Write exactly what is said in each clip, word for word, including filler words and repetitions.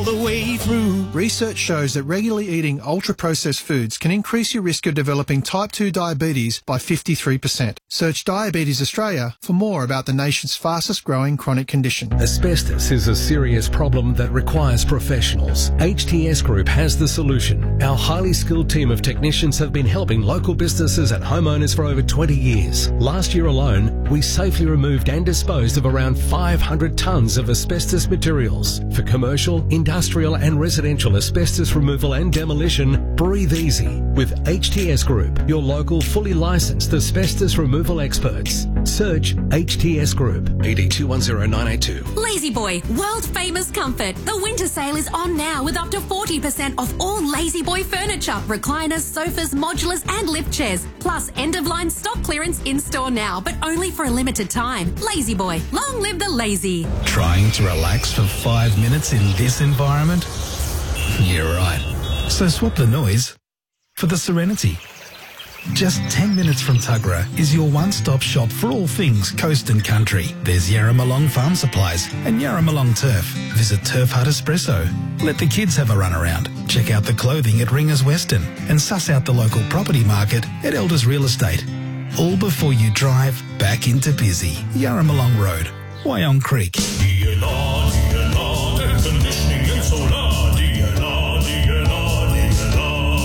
the way through. Research shows that regularly eating ultra-processed foods can increase your risk of developing type two diabetes by fifty-three percent. Search Diabetes Australia for more about the nation's fastest growing chronic condition. Asbestos is a serious problem that requires professionals. H T S Group has the solution. Our highly skilled team of technicians have been helping local businesses and homeowners for over twenty years. Last year alone, we safely removed and disposed of around five hundred tonnes of asbestos materials. For commercial, industrial and residential asbestos removal and demolition, breathe easy with H T S Group, your local fully licensed asbestos removal experts. Search H T S Group. A D two one zero nine eight two. Lazy Boy, world famous comfort. The winter sale is on now with up to forty percent off all Lazy Boy furniture, recliners, sofas, modulars and lift chairs. Plus end of line stock clearance in store now, but only for a limited time. Lazy Boy, long live the lazy. Trying to relax for five minutes in this environment? You're right. So swap the noise for the serenity. Just ten minutes from Tuggerah is your one-stop shop for all things coast and country. There's Yarramalong Farm Supplies and Yarramalong Turf. Visit Turf Hut Espresso. Let the kids have a run around. Check out the clothing at Ringers Western and suss out the local property market at Elders Real Estate. All before you drive back into busy Yarramalong Road, Wyong Creek. D N R, D N R, air conditioning and solar. D N R, D N R, D N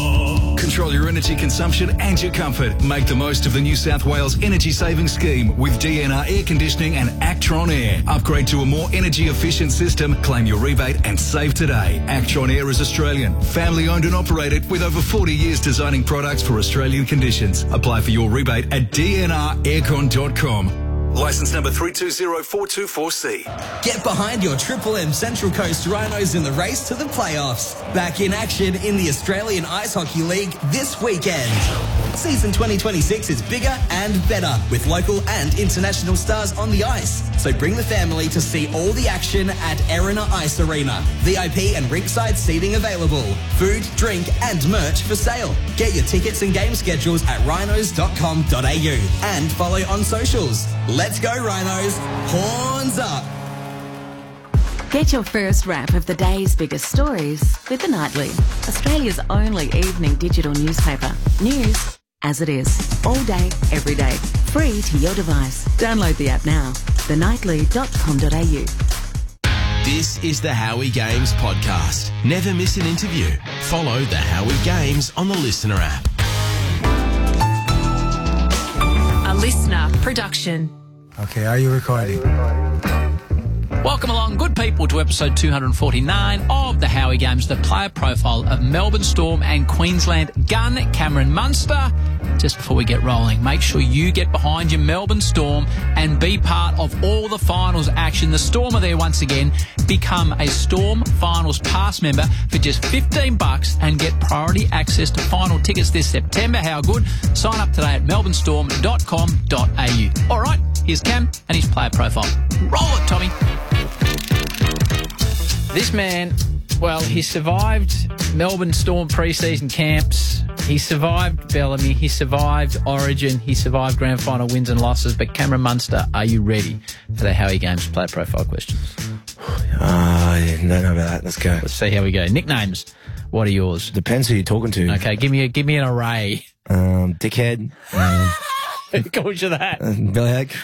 R. Control your energy consumption and your comfort. Make the most of the New South Wales Energy Saving Scheme with D N R Air Conditioning and Actron Air. Upgrade to a more energy efficient system, claim your rebate and save today. Actron Air is Australian, family owned and operated with over forty years designing products for Australian conditions. Apply for your rebate at d n r aircon dot com. Licence number three two zero four two four C. Get behind your Triple M Central Coast Rhinos in the race to the playoffs. Back in action in the Australian Ice Hockey League this weekend. Season twenty twenty-six is bigger and better with local and international stars on the ice. So bring the family to see all the action at Erina Ice Arena. V I P and ringside seating available. Food, drink and merch for sale. Get your tickets and game schedules at rhinos dot com dot a u and follow on socials. Let's go Rhinos, horns up. Get your first wrap of the day's biggest stories with The Nightly, Australia's only evening digital newspaper. News as it is, all day, every day, free to your device. Download the app now, the nightly dot com dot a u. This is the Howie Games podcast. Never miss an interview. Follow the Howie Games on the Listener app. A listener production. Okay, are you recording? Welcome along, good people, to episode two forty-nine of the Howie Games, the player profile of Melbourne Storm and Queensland gun Cameron Munster. Just before we get rolling, make sure you get behind your Melbourne Storm and be part of all the finals action. The Storm are there once again. Become a Storm Finals Pass member for just fifteen bucks and get priority access to final tickets this September. How good? Sign up today at melbourne storm dot com dot a u. All right, here's Cam and his player profile. Roll it, Tommy. This man, well, he survived Melbourne Storm pre-season camps. He survived Bellamy. He survived Origin. He survived grand final wins and losses. But Cameron Munster, are you ready for the Howie Games player profile questions? Ah, uh, yeah, don't know about that. Let's go. Let's see how we go. Nicknames. What are yours? Depends who you're talking to. Okay, give me a, give me an array. Um, dickhead. Um, Who calls you that? Uh, Bellyache.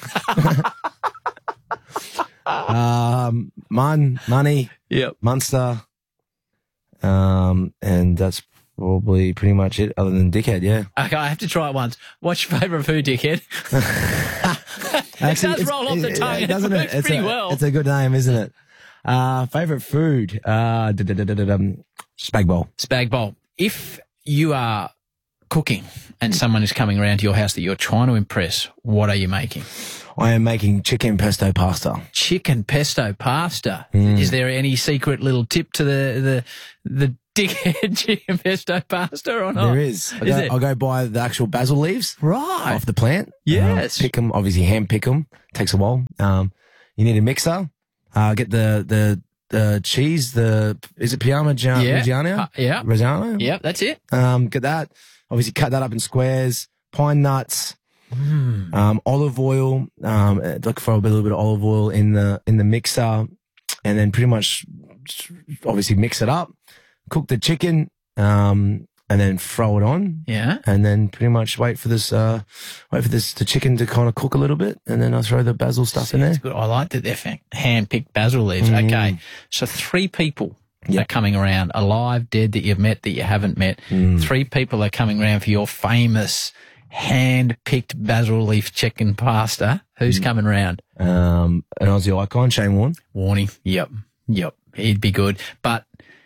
um, Mun, Money. Yep. Munster. Um, and that's probably pretty much it, other than dickhead, yeah. Okay, I have to try it once. What's your favourite food, dickhead? it Actually, does roll off the tongue. It, doesn't it? It's pretty a, well. It's a good name, isn't it? Uh, favourite food? Uh, spag bowl. Spag bowl. If you are cooking and someone is coming around to your house that you're trying to impress, what are you making? I am making chicken pesto pasta. Chicken pesto pasta. Mm. Is there any secret little tip to the the the dickhead chicken pesto pasta or not? There is. I Is go, it? I'll go buy the actual basil leaves. Right. Off the plant. Yes. Um, pick them, obviously hand pick them. Takes a while. Um, you need a mixer. Uh, get the, the, the cheese, the, is it Parmigiano? Yeah. Reggiano? Uh, yeah. Reggiano? Yep, that's it. Um, get that. Obviously cut that up in squares. Pine nuts. Mm. Um, olive oil, um, look for a little bit of olive oil in the, in the mixer, and then pretty much obviously mix it up, cook the chicken, um, and then throw it on. Yeah. And then pretty much wait for this, uh, wait for this, the chicken to kind of cook a little bit. And then I'll throw the basil stuff in there. That's good. I like that they're hand-picked basil leaves. Mm. Okay. So three people Yep. are coming around, alive, dead, that you've met, that you haven't met. Mm. Three people are coming around for your famous hand-picked basil leaf chicken pasta. Who's Mm. coming around? Um, an Aussie icon, Shane Warne. Warney. Yep. Yep. He'd be good. But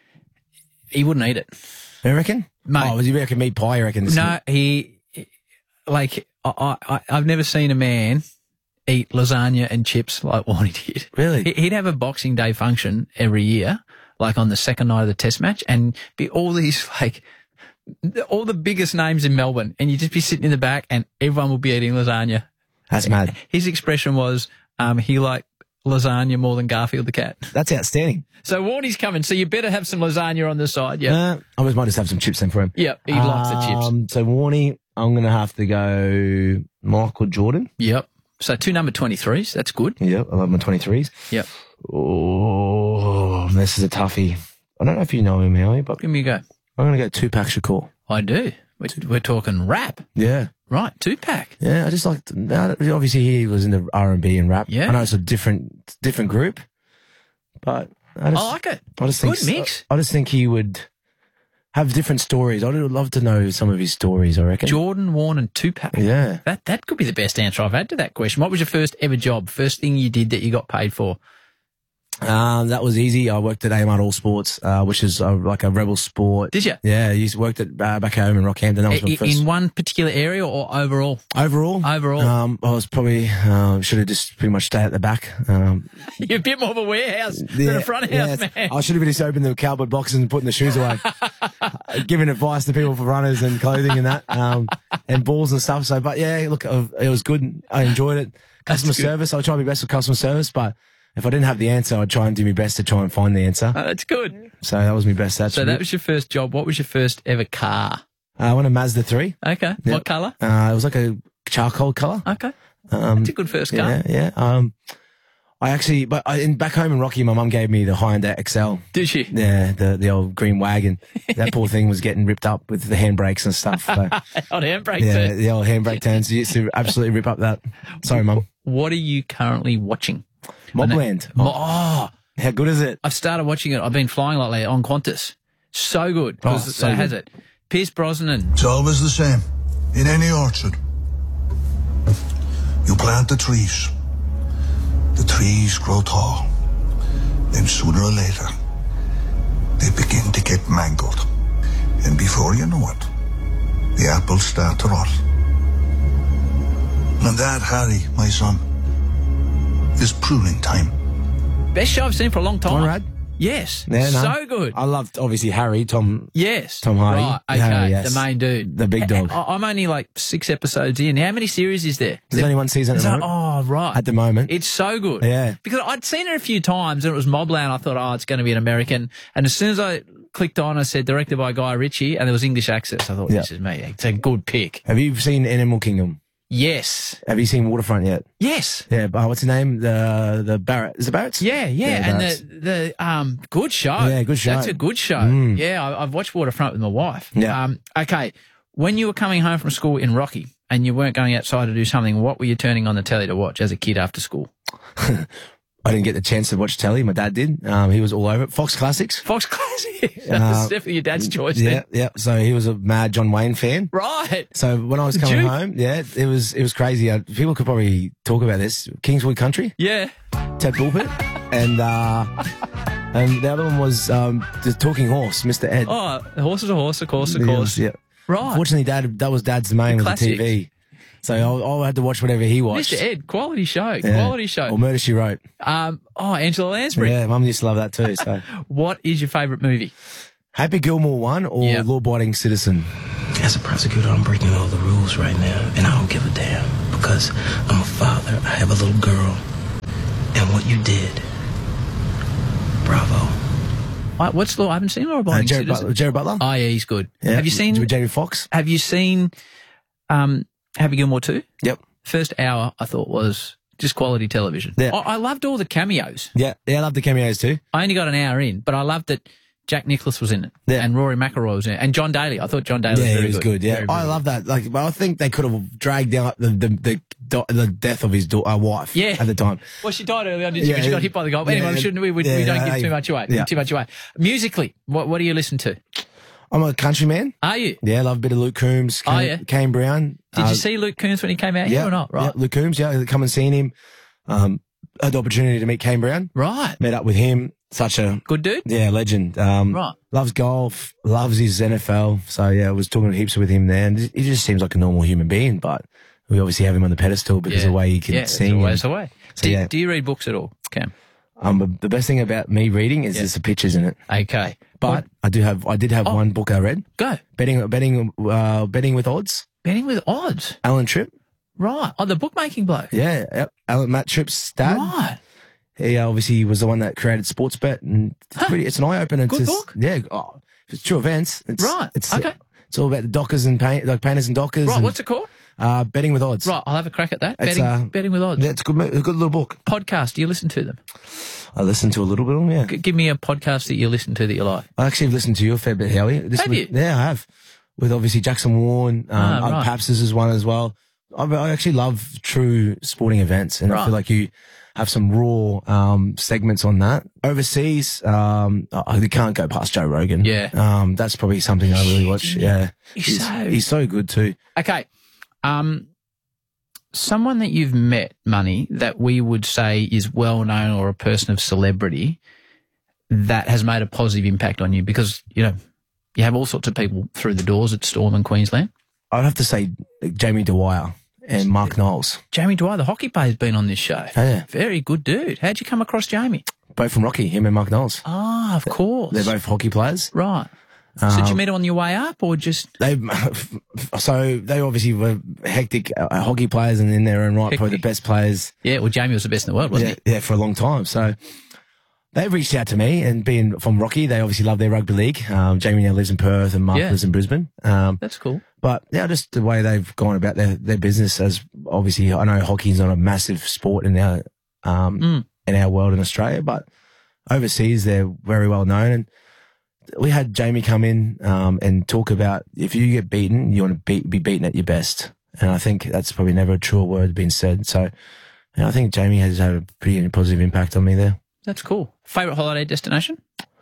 he wouldn't eat it. You reckon? Mate. Oh, was you reckon meat pie? You reckon? This No, he, like, I, I, I've never seen a man eat lasagna and chips like Warney did. Really? He- He'd have a Boxing Day function every year, like on the second night of the test match, and be all these, like, all the biggest names in Melbourne, and you'd just be sitting in the back and everyone would be eating lasagna. That's mad. His expression was, um, he liked lasagna more than Garfield the cat. That's outstanding. So Warney's coming, so you better have some lasagna on the side, yeah. Uh, I might just have some chips then for him. Yep, he likes the chips. Um, so Warney, I'm going to have to go Michael Jordan. Yep. So two number twenty-threes, that's good. Yep, I love my twenty-threes. Yep. Oh, this is a toughie. I don't know if you know him, Howie, but Give me a go. I'm going to go Tupac Shakur. I do. We're, we're talking rap. Yeah. Right, two-pack. Yeah, I just like, obviously he was in the R and B and rap. Yeah. I know it's a different, different group, but I just, I like it. I just think, Good mix. I, I just think he would have different stories. I would love to know some of his stories, I reckon. Jordan, Warne and Tupac. Yeah. That that could be the best answer I've had to that question. What was your first ever job? First thing you did that you got paid for? Um, that was easy. I worked at A M R All Sports, uh, which is uh, like a rebel sport. Did you? Yeah, I used to work at uh, back home in Rockhampton. That was my I- first. In one particular area or overall? Overall, Overall. um, I was probably uh, should have just pretty much stayed at the back. Um, You're a bit more of a warehouse than yeah, a front house, yeah, man. I should have just opened the cowboy boxes and putting the shoes away, giving advice to people for runners and clothing and that, um, and balls and stuff. So, but yeah, look, uh, it was good. I enjoyed it. Customer That's good. service. I'll try my best with customer service, but if I didn't have the answer, I'd try and do my best to try and find the answer. Oh, that's good. So that was my best. That's So that was your first job. What was your first ever car? Uh, I went a Mazda three. Okay. Yep. What colour? Uh, it was like a charcoal colour. Okay. Um, That's a good first car. Yeah, yeah. Um, I actually, but I, in back home in Rocky, my mum gave me the Hyundai X L. Did she? Yeah, the the old green wagon. That poor thing was getting ripped up with the handbrakes and stuff. So, On handbrake yeah, turn. the old handbrake turns used to absolutely rip up that. Sorry, mum. What are you currently watching? Mobland. Mo- oh, How good is it? I've started watching it. I've been flying lately on Qantas. So good. Oh, Because so it has good. it. Pierce Brosnan. It's always the same. In any orchard. You plant the trees. The trees grow tall. Then sooner or later, they begin to get mangled. And before you know it, the apples start to rot. And that, Harry, my son, is pruning time. Best show I've seen for a long time. Conrad? Yes. Yeah, no. So good. I loved obviously Harry, Tom. Yes. Tom Hardy. Right. Okay. Harry, yes. The main dude. The big dog. I- I'm only like six episodes in. How many series is there? There's only one season at Is the that- moment. oh, right. At the moment. It's so good. Yeah. Because I'd seen it a few times and it was Mobland. I thought, oh, it's going to be an American. And as soon as I clicked on, I said directed by Guy Ritchie and there was English accents. I thought, Yeah. this is me. It's a good pick. Have you seen Animal Kingdom? Yes. Have you seen Waterfront yet? Yes. Yeah, but what's his name? The the Barrett. Is it Barrett's? Yeah, yeah, Yeah, and Barrett's. the the um good show. Yeah, good show. That's a good show. Mm. Yeah, I, I've watched Waterfront with my wife. Yeah. Um. Okay. When you were coming home from school in Rocky and you weren't going outside to do something, what were you turning on the telly to watch as a kid after school? I didn't get the chance to watch telly. My dad did. Um, he was all over it. Fox Classics. Fox Classics. Uh, That's definitely your dad's choice. Yeah, Then. yeah. So he was a mad John Wayne fan. Right. So when I was The coming Duke. home, yeah, it was it was crazy. Uh, people could probably talk about this. Kingswood Country, Yeah. Ted Pulpit, and uh, and the other one was um, the Talking Horse, Mister Ed. Oh, a horse is a horse, of course, of Yeah, course. Yeah. Right. Fortunately, Dad, that was Dad's domain The with the T V. So I, I had to watch whatever he watched. Mister Ed, quality show, Yeah. quality show. Or Murder, She Wrote. Um. Oh, Angela Lansbury. Yeah, Mum used to love that too. So What is your favourite movie? Happy Gilmore one or Yeah. Law-Abiding Citizen? As a prosecutor, I'm breaking all the rules right now, and I don't give a damn because I'm a father. I have a little girl, and what you did, bravo. I, what's Law? I haven't seen Law Abiding Uh, Jared Citizen. Butler- Jared Butler? Oh yeah, he's good. Yeah. Have you seen With Jamie Foxx? Have you seen um, Happy Gilmore two? Yep. First hour I thought was just quality television. Yeah. I, I loved all the cameos. Yeah, yeah, I love the cameos too. I only got an hour in, but I loved that Jack Nicklaus was in it, Yeah. and Rory McIlroy was in it, and John Daly. I thought John Daly was Yeah, very he was good. Yeah, Very, I very love that. Like, but I think they could have dragged out the the the, do- the death of his do- uh, wife. Yeah. at the time. Well, she died early on, didn't she? Yeah, But she got yeah. hit by the goal. But Yeah, anyway, we shouldn't we? We, yeah, we don't yeah, give too yeah. much away. Yeah. Too much away. Musically, what what do you listen to? I'm a country man. Are you? Yeah, I love a bit of Luke Combs, Kane, Oh, yeah. Kane Brown. Did Uh, you see Luke Combs when he came out yeah, here or not? Right. Yeah, Luke Combs. Yeah, come and seen him. Um, had the opportunity to meet Kane Brown. Right. Met up with him. Such a good dude. Yeah, legend. Um, Right. Loves golf. Loves his N F L. So yeah, I was talking heaps with him there, and he just seems like a normal human being. But we obviously have him on the pedestal because Yeah. of the way he can yeah, sing. It's always and- the way. So, do, yeah. do you read books at all, Cam? Um, the best thing about me reading is Yeah. there's the pictures in it. Okay. But What- I do have, I did have Oh. one book I read. Go. Betting, betting, uh, betting with odds. Betting with odds. Alan Tripp. Right. Oh, the bookmaking bloke. Yeah. Yep. Alan, Matt Tripp's dad. Right. He uh, obviously was the one that created Sportsbet, and it's, pretty, it's an eye opener. Good to, book. Yeah. Oh, it's true events. It's, Right. It's, Okay. It's all about the dockers and paint, like painters and dockers. Right. and, What's it called? Uh, betting with odds. Right. I'll have a crack at that. It's, Betting, uh, betting with odds. Yeah, it's a good, mo- a good little book. Podcast. Do you listen to them? I listened to a little bit of them, yeah. G- give me a podcast that you listen to that you like. I actually have listened to you a fair bit, Howie. This Have was- you? Yeah, I have. With obviously Jackson Warren, um, Ah, uh, right. Paps's is one as well. I, I actually love true sporting events, and I Right. feel like you have some raw um, segments on that. Overseas, um, I you can't go past Joe Rogan. Yeah. Um, that's probably something I really watch. Yeah. He's so- he's so good too. Okay. Um, someone that you've met, Money, that we would say is well known or a person of celebrity that has made a positive impact on you, because, you know, you have all sorts of people through the doors at Storm in Queensland. I'd have to say Jamie Dwyer and Mark Knowles. Jamie Dwyer, the hockey player, has been on this show. Oh, yeah. Very good dude. How'd you come across Jamie? Both from Rocky, him and Mark Knowles. Ah, of course. They're both hockey players. Right. So did you meet him on your way up, or just... They so they obviously were hectic uh, hockey players, and in their own right, probably the Hectic. best players. Yeah, well, Jamie was the best in the world, wasn't Yeah, yeah, for a long time. So they reached out to me, and being from Rocky, they obviously love their rugby league. Um, Jamie now lives in Perth, and Mark Yeah. lives in Brisbane. Um, That's cool. but yeah, just the way they've gone about their, their business. As obviously, I know hockey's not a massive sport in our um, Mm. in our world in Australia, but overseas they're very well known. And we had Jamie come in um, and talk about if you get beaten, you want to beat, be beaten at your best. And I think that's probably never a truer word being said. So and I think Jamie has had a pretty positive impact on me there. That's cool. Favourite holiday destination?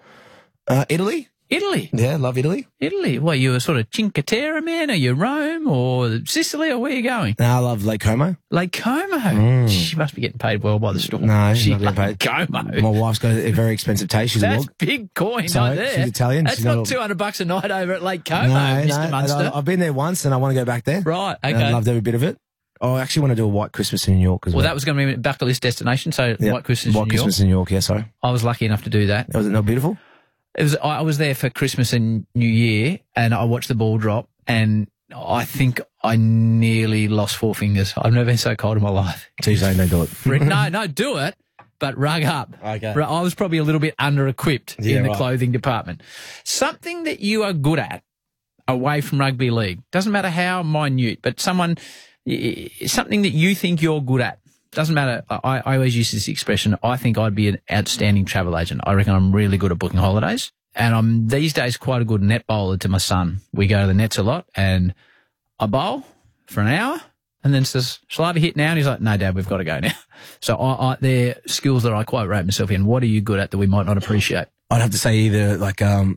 Uh, Italy? Italy. Yeah, love Italy. Italy. Well, you were sort of Cinque Terre man, or you Rome, or Sicily, or where are you going? No, I love Lake Como. Lake Como. Mm. She must be getting paid well by the storm. No, she's she not getting Lake paid. Como. My wife's got a very expensive taste. She's a That's dog. big coin, So, right there. she's Italian. That's She's not not a- two hundred bucks a night over at Lake Como, No, Mister no, Munster. I, I've been there once, and I want to go back there. Right, And okay. I loved every bit of it. Oh, I actually want to do a white Christmas in New York as well, well. that was going to be a bucket list destination, so Yeah. White Christmas White in New York. Christmas in New York. Yeah, sorry. I was lucky enough to do that. Was it not beautiful? It was. I I was there for Christmas and New Year, and I watched the ball drop, and I think I nearly lost four fingers. I've never been so cold in my life. So you're saying they do it? no, no, do it, but rug up. Okay. Right, I was probably a little bit under-equipped Yeah, in the right. clothing department. Something that you are good at away from rugby league, doesn't matter how minute, but someone, y- y- something that you think you're good at. Doesn't matter. I, I always use this expression. I think I'd be an outstanding travel agent. I reckon I'm really good at booking holidays. And I'm these days quite a good net bowler to my son. We go to the nets a lot, and I bowl for an hour and then says, shall I have a hit now? And he's like, no, Dad, we've got to go now. So I, I, they're skills that I quite rate myself in. What are you good at that we might not appreciate? I'd have to say either like um,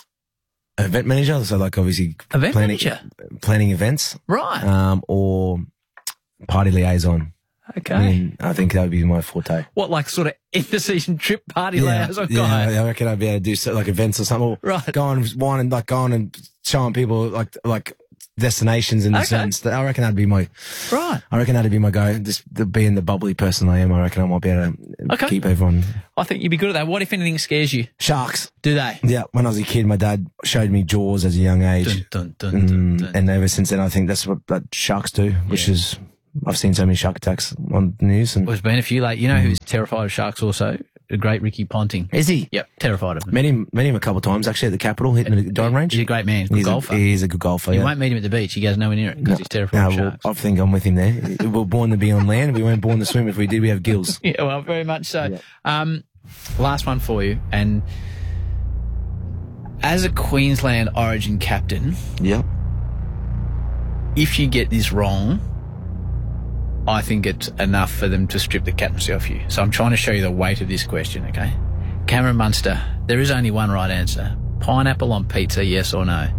event manager, so like obviously Event planning, manager? planning events, Right. um, or party liaison. Okay. I mean, I think that would be my forte. What, like sort of in-the-season trip party yeah, liaison yeah, guy? I reckon I'd be able to do so, like events or something. Or Right. Go on, wine and like going and showing people like like destinations and Okay. certain st- I reckon that'd be my. Right. I reckon that'd be my go. Just the, being the bubbly person I am, I reckon I might be able to Okay. keep everyone. I think you'd be good at that. What if anything scares you? Sharks. Do they? Yeah, when I was a kid, my dad showed me Jaws as a young age. Dun, dun, dun, Mm, dun. and ever since then, I think that's what that sharks do, which Yeah. is, I've seen so many shark attacks on the news. And There's been a few, like, you know who's terrified of sharks also? the great Ricky Ponting. Is he? Yep, terrified of him. Met him, met him a couple of times actually at the Capitol, hitting the diving range. He's a great man, good he's golfer. A, he is a good golfer. You yeah. won't meet him at the beach. He goes nowhere near it because No, he's terrified no, of well, sharks. I think I'm with him there. We were born to be on land. We weren't born to swim. If we did, we have gills. Yeah, well, very much so. Yeah. Um, last one for you. And as a Queensland Origin captain, Yep. if you get this wrong, I think it's enough for them to strip the captaincy off you. So I'm trying to show you the weight of this question, okay? Cameron Munster, there is only one right answer. Pineapple on pizza, yes or no?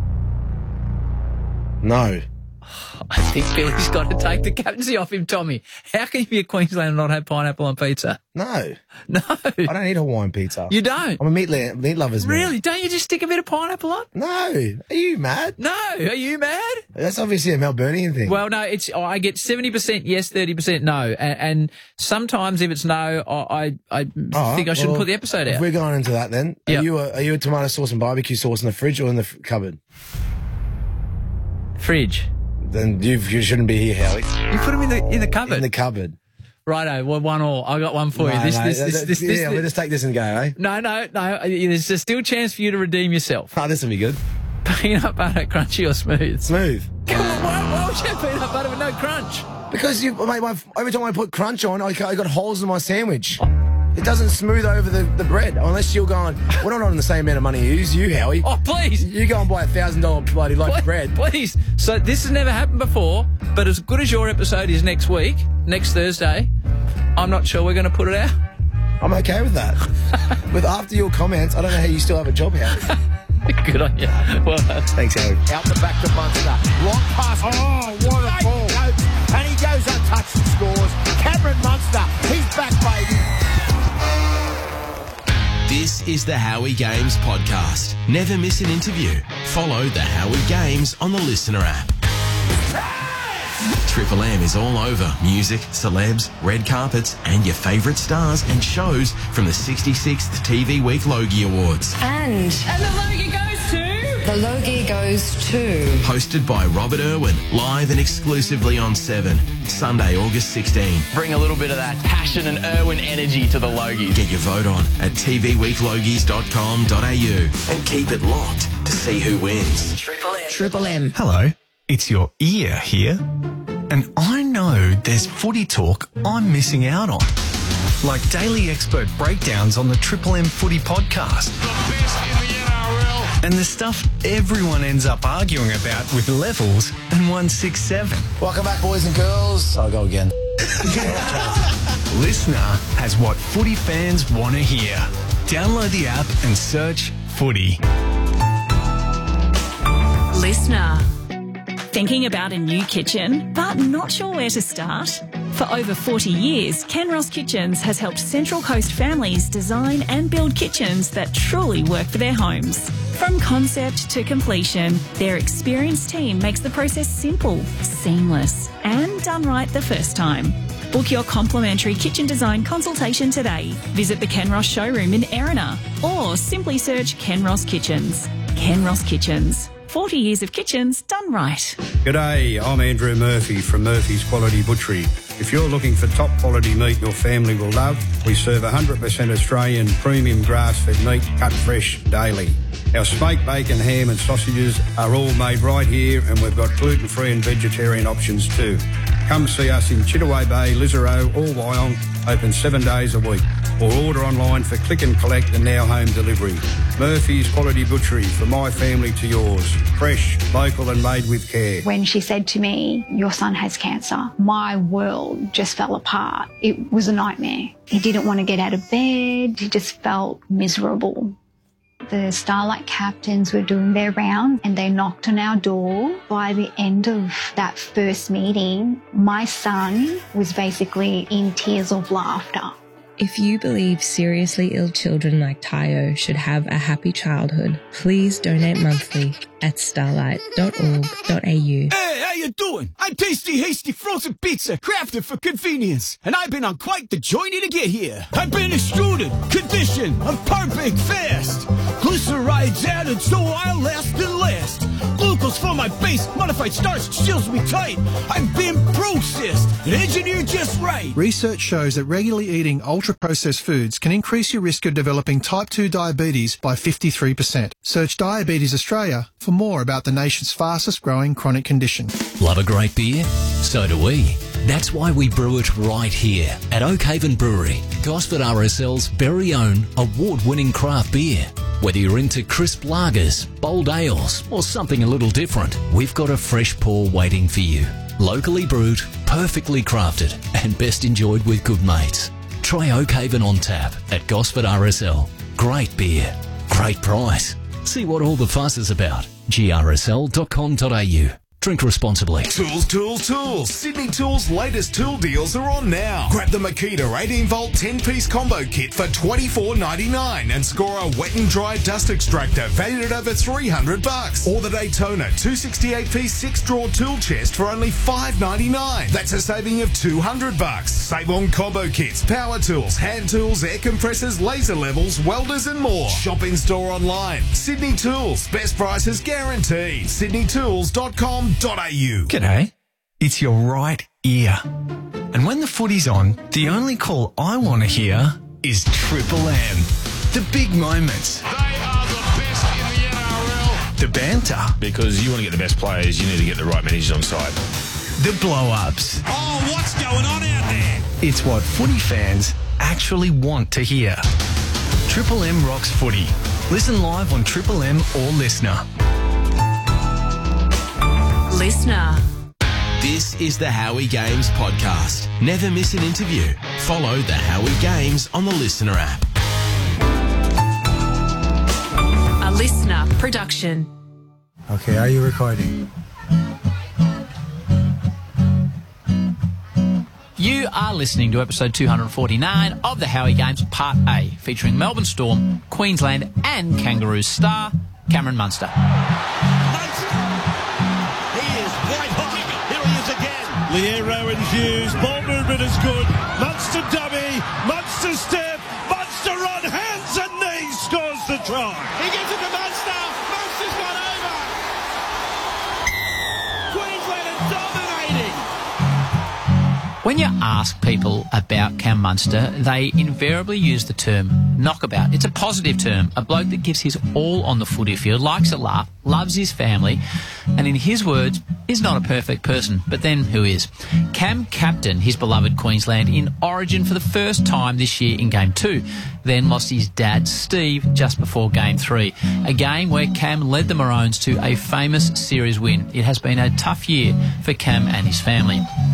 No. I think Billy's got to take the captaincy off him, Tommy. How can you be a Queenslander and not have pineapple on pizza? No. No. I don't eat Hawaiian pizza. You don't? I'm a meat, la- meat lover's man. Really? Don't you just stick a bit of pineapple on? No. Are you mad? No. Are you mad? That's obviously a Melburnian thing. Well, no, it's I get seventy percent yes, thirty percent no. And, and sometimes if it's no, I I, I Oh, think I shouldn't well, put the episode If out. we're going into that then, are, Yep. you a, are you a tomato sauce and barbecue sauce in the fridge or in the f- cupboard? Fridge. Then you you shouldn't be here, Howie. You put them in the in the cupboard. In the cupboard. Righto, well, one all. I got one for you. No, This, no, this, that- this, that- this, this, yeah, this- let's take this and go, eh? No, no, no. There's a still chance for you to redeem yourself. Oh, this will be good. Peanut butter, crunchy or smooth? Smooth. Come on, why, why would you have peanut butter with no crunch? Because you, mate, my, every time I put crunch on, I, got- I got holes in my sandwich. It doesn't smooth over the, the bread unless you're going. We're not on the same amount of money as you, Howie. Oh, please. You go and buy a thousand dollar bloody loaf of bread. Please. So this has never happened before, but as good as your episode is next week, next Thursday, I'm not sure we're going to put it out. I'm okay with that. But after your comments, I don't know how you still have a job, Howie. Good on you. Well, thanks, Howie. Out the back to Munster. Long pass. Oh, what a ball. And he goes untouched and scores. Cameron Munster, he's back, baby. This is the Howie Games podcast. Never miss an interview. Follow the Howie Games on the Listener app. Triple M is all over music, celebs, red carpets, and your favourite stars and shows from the sixty-sixth T V Week Logie Awards. And And the Logie goes to... the Logie goes to... Hosted by Robert Irwin, live and exclusively on Seven, Sunday, August sixteenth. Bring a little bit of that passion and Irwin energy to the Logie. Get your vote on at t v week logies dot com dot a u and keep it locked to see who wins. Triple M. Triple M. Hello, it's your ear here. And I know there's footy talk I'm missing out on. Like daily expert breakdowns on the Triple M Footy podcast. The best in the N R L. And the stuff everyone ends up arguing about with Levels and one sixty-seven. Welcome back, boys and girls. I'll go again. Listener has what footy fans want to hear. Download the app and search Footy. Listener. Thinking about a new kitchen, but not sure where to start? For over forty years, Ken Ross Kitchens has helped Central Coast families design and build kitchens that truly work for their homes. From concept to completion, their experienced team makes the process simple, seamless, and done right the first time. Book your complimentary kitchen design consultation today. Visit the Ken Ross showroom in Erina or simply search Ken Ross Kitchens. Ken Ross Kitchens. forty years of kitchens done right. G'day, I'm Andrew Murphy from Murphy's Quality Butchery. If you're looking for top quality meat your family will love, we serve one hundred percent Australian premium grass-fed meat cut fresh daily. Our smoked bacon, ham and sausages are all made right here, and we've got gluten-free and vegetarian options too. Come see us in Chittaway Bay, Lisarow or Wyong, open seven days a week, or order online for click and collect and now home delivery. Murphy's Quality Butchery, from my family to yours. Fresh, local and made with care. When she said to me, your son has cancer, my world just fell apart. It was a nightmare. He didn't want to get out of bed. He just felt miserable. The Starlight captains were doing their round and they knocked on our door. By the end of that first meeting, my son was basically in tears of laughter. If you believe seriously ill children like Tayo should have a happy childhood, please donate monthly at starlight dot org dot a u. Hey, how you doing? I'm Tasty Hasty Frozen Pizza, crafted for convenience, and I've been on quite the journey to get here. I've been extruded, conditioned, I'm perfect fast. Glyceride's added so I'll last and last. Glucose materials for my base. Modified starch seals me tight. I've been processed and engineered just right. Research shows that regularly eating ultra-processed foods can increase your risk of developing type two diabetes by fifty-three percent. Search Diabetes Australia for more about the nation's fastest growing chronic condition. Love a great beer? So do we. That's why we brew it right here at Oakhaven Brewery, Gosford R S L's very own award-winning craft beer. Whether you're into crisp lagers, bold ales, or something a little different, we've got a fresh pour waiting for you. Locally brewed, perfectly crafted, and best enjoyed with good mates. Try Oakhaven on tap at Gosford R S L. Great beer, great price. See what all the fuss is about. G R S L dot com dot a u. Drink responsibly. Tools, tools, tools. Sydney Tools' latest tool deals are on now. Grab the Makita eighteen volt ten piece combo kit for twenty-four ninety-nine and score a wet and dry dust extractor valued at over three hundred bucks. Or the Daytona two sixty-eight piece six drawer tool chest for only five ninety-nine. That's a saving of two hundred bucks. Save on combo kits, power tools, hand tools, air compressors, laser levels, welders and more. Shop in store online. Sydney Tools. Best prices guaranteed. sydney tools dot com. G'day. It's your right ear. And when the footy's on, the only call I want to hear is Triple M. The big moments. They are the best in the N R L. The banter. Because you want to get the best players, you need to get the right managers on side. The blow-ups. Oh, what's going on out there? It's what footy fans actually want to hear. Triple M rocks footy. Listen live on Triple M or Listener. Listener. This is the Howie Games podcast. Never miss an interview. Follow the Howie Games on the Listener app. A Listener production. Okay, are you recording? You are listening to episode two forty-nine of the Howie Games Part A, featuring Melbourne Storm, Queensland and Kangaroos star Cameron Munster. Liero and Hughes, ball movement is good. Munster dummy, Munster step, Munster on hands and knees, scores the try. He gives it to Munster, Munster's gone over. Queensland are dominating. When you ask people about Cam Munster, they invariably use the term knockabout. It's a positive term, a bloke that gives his all on the footy field, likes a laugh, loves his family, and in his words, is not a perfect person, but then who is? Cam captained his beloved Queensland in Origin for the first time this year in Game two, then lost his dad, Steve, just before Game three, a game where Cam led the Maroons to a famous series win. It has been a tough year for Cam and his family.